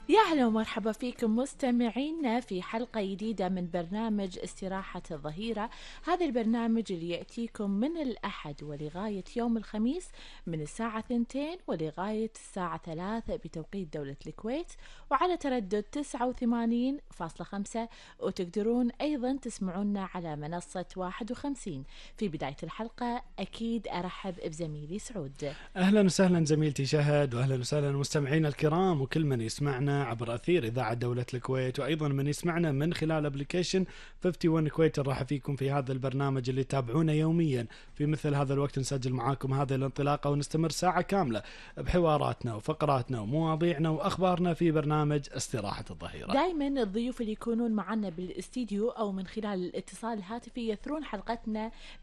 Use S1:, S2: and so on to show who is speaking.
S1: يا أهلا ومرحبا فيكم مستمعينا في حلقة جديدة من برنامج استراحة الظهيرة. هذا البرنامج اللي يأتيكم من الأحد ولغاية يوم الخميس من الساعة 2 ولغاية الساعة 3 بتوقيت دولة الكويت، وعلى تردد 89.5، وتقدرون أيضا تسمعونا على منصة 51. في بداية الحلقة أكيد أرحب بزميلي سعود.
S2: اهلا وسهلا زميلتي شهد، واهلا وسهلا مستمعينا الكرام وكل من يسمعنا عبر اثير اذاعه دوله الكويت، وايضا من يسمعنا من خلال ابلكيشن 51 كويت. نرحب فيكم في هذا البرنامج اللي تتابعونا يوميا في مثل هذا الوقت. نسجل معاكم هذه الانطلاقه ونستمر ساعه كامله بحواراتنا وفقراتنا ومواضيعنا واخبارنا في برنامج استراحه الظهيره.
S1: دائما الضيوف اللي يكونون معنا بالاستديو او من خلال الاتصال الهاتفي يثرون حلقتنا